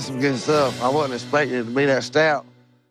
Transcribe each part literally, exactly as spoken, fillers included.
That's some good stuff. I wasn't expecting it to be that stout.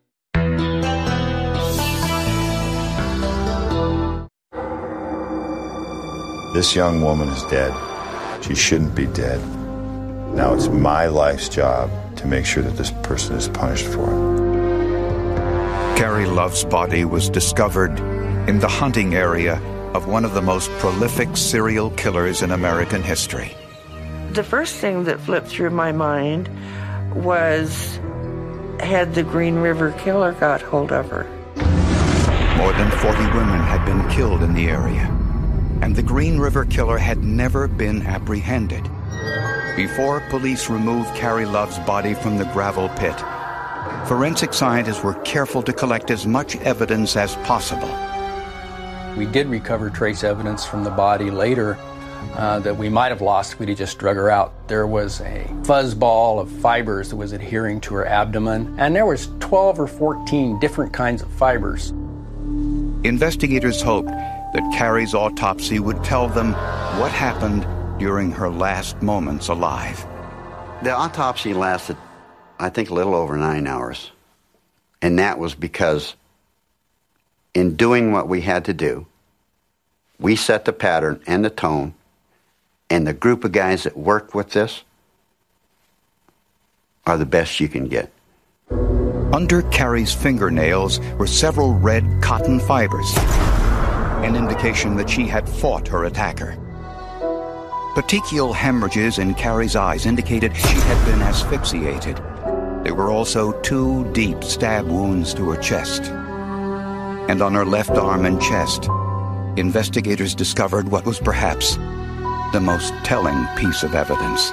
This young woman is dead. She shouldn't be dead. Now it's my life's job to make sure that this person is punished for it. Carrie Love's body was discovered in the hunting area of one of the most prolific serial killers in American history. The first thing that flipped through my mind was, had the Green River Killer got hold of her? More than forty women had been killed in the area, and the Green River Killer had never been apprehended. Before police removed Carrie Love's body from the gravel pit, forensic scientists were careful to collect as much evidence as possible. We did recover trace evidence from the body later uh, that we might have lost if we'd just drug her out. There was a fuzz ball of fibers that was adhering to her abdomen, and there was twelve or fourteen different kinds of fibers. Investigators hoped that Carrie's autopsy would tell them what happened during her last moments alive. The autopsy lasted, I think, a little over nine hours. And that was because in doing what we had to do, we set the pattern and the tone, and the group of guys that worked with this are the best you can get. Under Carrie's fingernails were several red cotton fibers, an indication that she had fought her attacker. Petechial hemorrhages in Carrie's eyes indicated she had been asphyxiated. There were also two deep stab wounds to her chest. And on her left arm and chest, investigators discovered what was perhaps the most telling piece of evidence.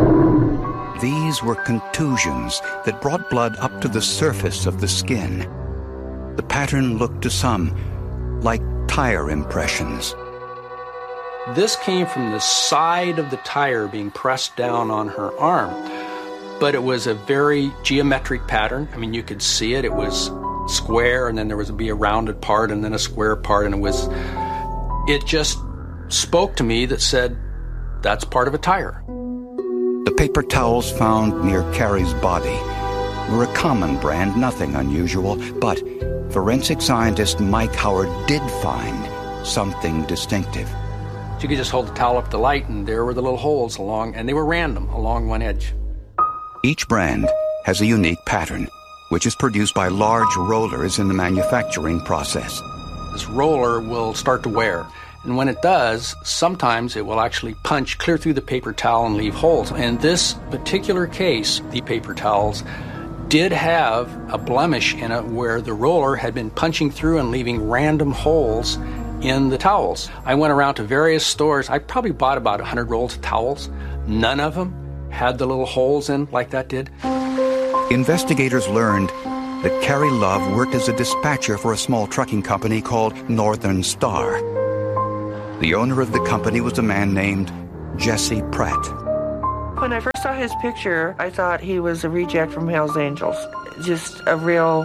These were contusions that brought blood up to the surface of the skin. The pattern looked to some like tire impressions. This came from the side of the tire being pressed down on her arm, but it was a very geometric pattern. I mean, you could see it. It was square, and then there was be a rounded part, and then a square part, and it was, it just spoke to me that said, that's part of a tire. The paper towels found near Carrie's body were a common brand, nothing unusual, but forensic scientist Mike Howard did find something distinctive. You could just hold the towel up to the light, and there were the little holes along, and they were random along one edge. Each brand has a unique pattern, which is produced by large rollers in the manufacturing process. This roller will start to wear, and when it does, sometimes it will actually punch clear through the paper towel and leave holes. In this particular case, the paper towels did have a blemish in it where the roller had been punching through and leaving random holes in the towels. I went around to various stores. I probably bought about one hundred rolls of towels. None of them had the little holes in like that did. Investigators learned that Carrie Love worked as a dispatcher for a small trucking company called Northern Star. The owner of the company was a man named Jesse Pratt. When I first saw his picture, I thought he was a reject from Hell's Angels. Just a real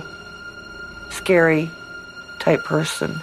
scary type person.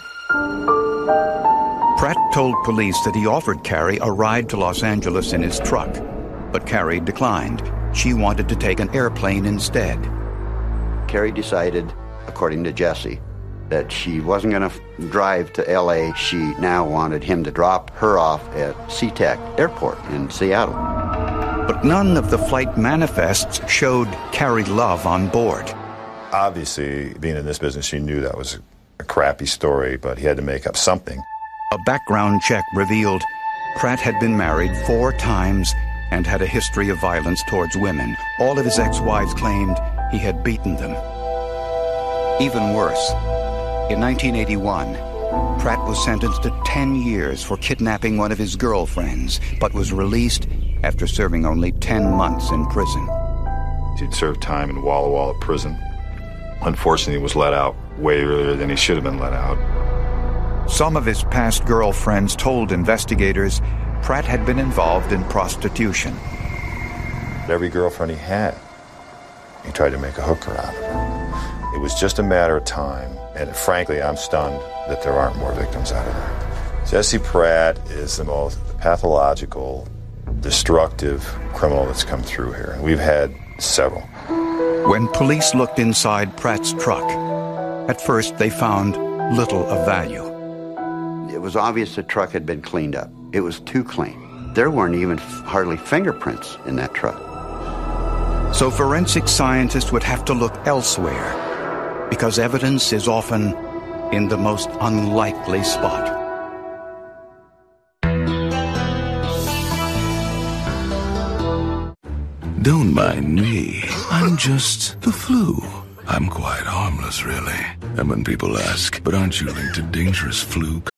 Pratt told police that he offered Carrie a ride to Los Angeles in his truck, but Carrie declined. She wanted to take an airplane instead. Carrie decided, according to Jesse, that she wasn't going to drive to L A. She now wanted him to drop her off at SeaTac Airport in Seattle. But none of the flight manifests showed Carrie Love on board. Obviously, being in this business, she knew that was a crappy story, but he had to make up something. A background check revealed Pratt had been married four times and had a history of violence towards women. All of his ex-wives claimed he had beaten them. Even worse, in nineteen eighty-one, Pratt was sentenced to ten years for kidnapping one of his girlfriends, but was released after serving only ten months in prison. He'd served time in Walla Walla prison. Unfortunately, he was let out way earlier than he should have been let out. Some of his past girlfriends told investigators Pratt had been involved in prostitution. Every girlfriend he had, he tried to make a hooker out of her. It was just a matter of time, and frankly, I'm stunned that there aren't more victims out of there. Jesse Pratt is the most pathological, destructive criminal that's come through here. We've had Several. When police looked inside Pratt's truck, at first they found little of value. It was obvious the truck had been cleaned up. It was too clean. There weren't even f- hardly fingerprints in that truck. So forensic scientists would have to look elsewhere, because evidence is often in the most unlikely spot. Don't mind me. I'm just the flu. I'm quite harmless, really. And when people ask, but aren't you linked to dangerous flu